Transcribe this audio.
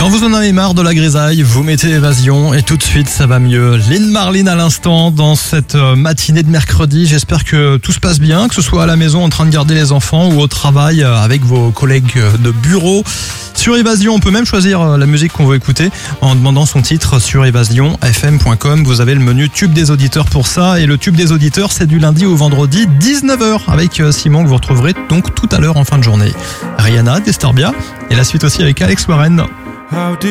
Quand vous en avez marre de la grisaille, vous mettez Évasion et tout de suite ça va mieux. Lynn Marlin à l'instant dans cette matinée de mercredi. J'espère que tout se passe bien, que ce soit à la maison en train de garder les enfants ou au travail avec vos collègues de bureau. Sur Évasion, on peut même choisir la musique qu'on veut écouter en demandant son titre sur evasionfm.com. Vous avez le menu Tube des auditeurs pour ça. Et le Tube des auditeurs, c'est du lundi au vendredi, 19h, avec Simon que vous retrouverez donc tout à l'heure en fin de journée. Rihanna, Disturbia, et la suite aussi avec Alex Warren.